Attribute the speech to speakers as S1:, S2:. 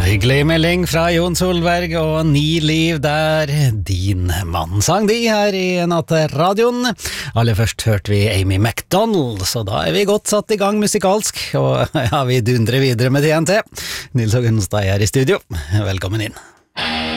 S1: Hyggelig melding fra Jon Solberg og Ni liv der, din mann sang de her i Nattradioen. Aller først hørte vi Amy MacDonald, så da vi godt satt i gang musikalsk, og ja, vi dundrer videre med TNT. Nils og Gunstad er i studio, velkommen inn.